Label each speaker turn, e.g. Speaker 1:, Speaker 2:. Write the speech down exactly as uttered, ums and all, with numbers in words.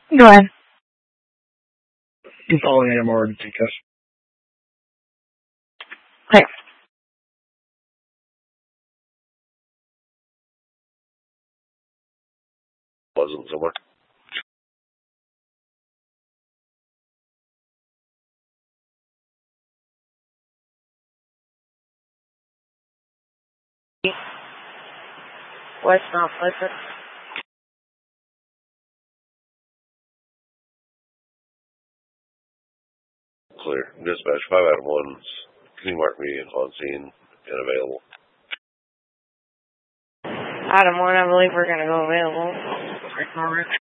Speaker 1: Go ahead.
Speaker 2: He's calling A M R to take us.
Speaker 1: Okay.
Speaker 3: Wasn't somewhere.
Speaker 4: West Mount Pleasant.
Speaker 3: Clear. Dispatch five Adam one. Can you mark me on scene and available?
Speaker 4: Adam one, I believe we're going to go available.